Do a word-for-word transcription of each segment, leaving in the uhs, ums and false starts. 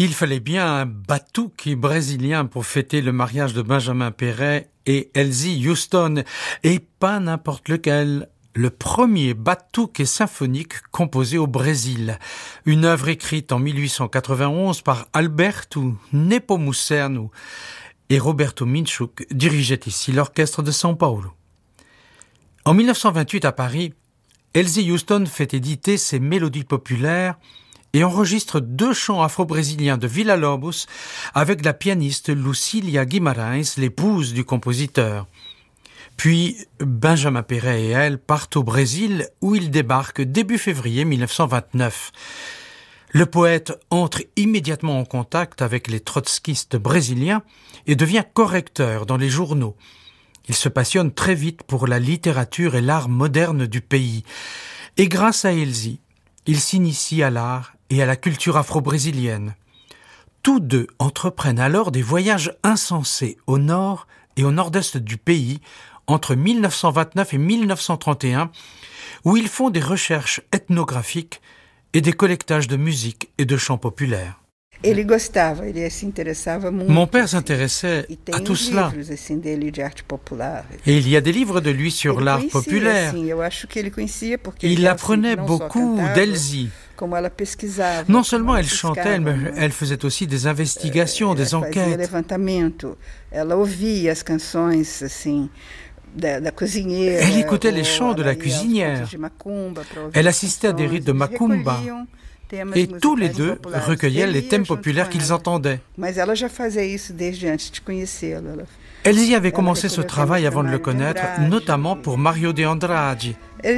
Il fallait bien un batuque brésilien pour fêter le mariage de Benjamin Perret et Elsie Houston, et pas n'importe lequel. Le premier batuque symphonique composé au Brésil. Une œuvre écrite en mille huit cent quatre-vingt-onze par Alberto Nepomuceno, et Roberto Minchuk dirigeait ici l'orchestre de São Paulo. En mille neuf cent vingt-huit à Paris, Elsie Houston fait éditer ses mélodies populaires et enregistre deux chants afro-brésiliens de Villa-Lobos avec la pianiste Lucília Guimarães, l'épouse du compositeur. Puis Benjamin Perret et elle partent au Brésil où ils débarquent début février mille neuf cent vingt-neuf. Le poète entre immédiatement en contact avec les trotskistes brésiliens et devient correcteur dans les journaux. Il se passionne très vite pour la littérature et l'art moderne du pays. Et grâce à Elsie, il s'initie à l'art et à la culture afro-brésilienne. Tous deux entreprennent alors des voyages insensés au nord et au nord-est du pays entre mille neuf cent vingt-neuf et mille neuf cent trente et un, où ils font des recherches ethnographiques et des collectages de musique et de chants populaires. Ele gostava, ele se interessava muito. Mon père s'intéressait à tout cela. Livros, assim, dele de arte popular. Et il y a des livres de lui sur ele l'art conhecia, populaire. Assim, eu acho que ele conhecia porque il ele apprenait não beaucoup só cantava, d'Elsie. Como ela pesquisava, non seulement elle pescava, chantait, mais né? elle faisait aussi des investigations, des ela enquêtes. Fazia levantamento. Ela ouvia as canções, assim. Da, da cozinheira, elle écoutait les chants de la cuisinière. Macumba, elle assistait à des rites de Macumba. Et tous les deux recueillaient les thèmes populaires qu'ils entendaient. Elsie avait commencé ce travail avant de le connaître, notamment pour Mario de Andrade.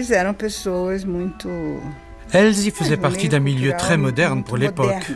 Elsie faisait partie d'un milieu très moderne pour l'époque.